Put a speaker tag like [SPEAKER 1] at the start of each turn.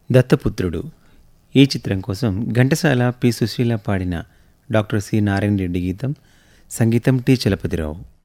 [SPEAKER 1] దత్తపుత్రుడు ఈ చిత్రం కోసం ఘంటసాల పి సుశీల పాడిన డాక్టర్ సి నారాయణ రెడ్డి గీతం, సంగీతం టి చలపతిరావు.